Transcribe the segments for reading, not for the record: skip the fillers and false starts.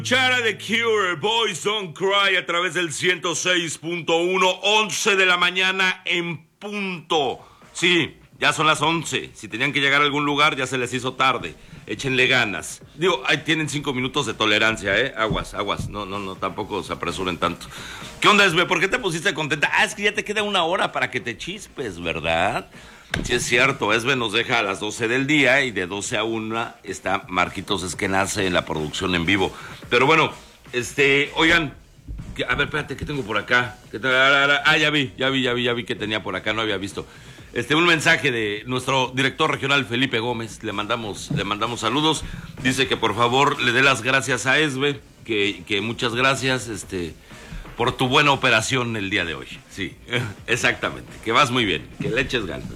Chara The Cure, Boys Don't Cry a través del 106.1, 11 de la mañana en punto. Sí, ya son las 11. Si tenían que llegar a algún lugar, ya se les hizo tarde. Échenle ganas. Digo, ahí tienen 5 minutos de tolerancia, ¿eh? Aguas. No, tampoco se apresuren tanto. ¿Qué onda, Esbe? ¿Por qué te pusiste contenta? Ah, es que ya te queda una hora para que te chispes, ¿verdad? Sí, es cierto. Esbe nos deja a las 12 del día y de 12 a 1 está Marquitos Esquenace en la producción en vivo. Pero bueno, oigan, a ver, espérate, ¿qué tengo por acá? Ya vi que tenía por acá, no había visto. Un mensaje de nuestro director regional Felipe Gómez, le mandamos saludos. Dice que por favor le dé las gracias a Esbe, que muchas gracias, por tu buena operación el día de hoy. Sí, exactamente, que vas muy bien, que le eches ganas.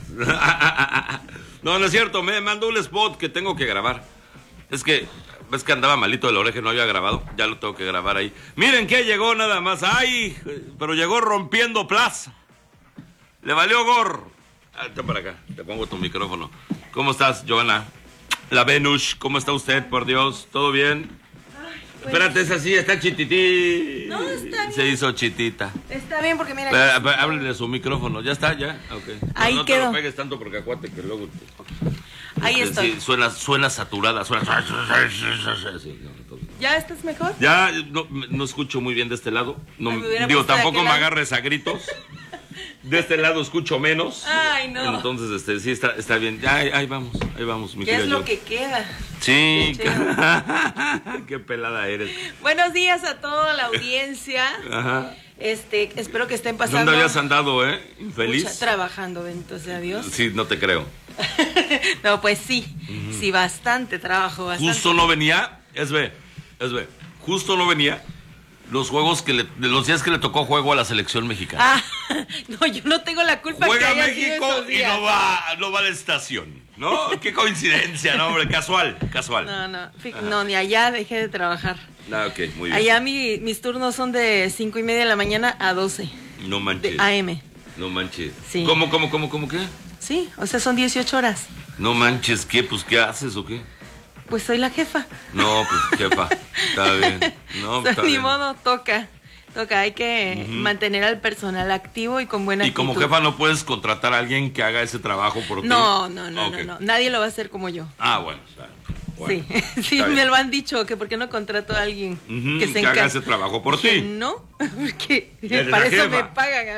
No es cierto, me mandó un spot que tengo que grabar. Es que, ves que andaba malito de la oreja y no había grabado, ya lo tengo que grabar ahí. Miren que llegó nada más, ay, pero llegó rompiendo plaza. Le valió gorro. Está para acá, te pongo tu micrófono. ¿Cómo estás, Joana? La Venus, ¿cómo está usted, por Dios? ¿Todo bien? Ay, pues... Espérate, es así, está chitití. No, está bien. Se hizo chitita. Está bien porque mira... Háblele su micrófono, ¿ya está? ¿Ya? Okay. Ahí no quedó. No te lo pegues tanto porque acuérdate que luego... Ahí estoy. Sí, suena saturada, suena... Sí, no, entonces... ¿Ya estás mejor? Ya, no escucho muy bien de este lado. No, digo, tampoco me agarres a gritos. De este lado escucho menos. Ay, no. Entonces, sí, está bien. Ya, ahí vamos, mi ¿Qué querida es lo Jo. que queda? Sí, qué pelada eres. Buenos días a toda la audiencia. Ajá. Espero que estén pasando... ¿Dónde habías andado, infeliz? Trabajando, bendito sea Dios. Sí, no te creo. No, pues sí. Sí, bastante trabajo, bastante. Justo no venía, Esbe, justo no venía los días que le tocó juego a la selección mexicana. No, yo no tengo la culpa. Juega que haya México sido esos y días. no va a la estación, ¿no? Qué coincidencia, ¿no, hombre? Casual. No, ni allá dejé de trabajar. Ok, muy bien. Allá mis turnos son de 5:30 de la mañana a 12. No manches. De AM. No manches. Sí. ¿Cómo qué? Sí, o sea, son 18 horas. No manches, ¿qué? Pues, ¿qué haces o qué? Pues soy la jefa. No, pues, jefa, está bien. No, está Ni bien. modo, toca, hay que mantener al personal activo y con buena Y actitud. como jefa no puedes contratar a alguien que haga ese trabajo por ti. No, Okay. no, nadie lo va a hacer como yo. Bueno, está bien. Sí, está me bien. lo han dicho, que por qué no contrato a alguien que se que haga ese trabajo por ti. No, porque Eres para la eso jefa. me pagan.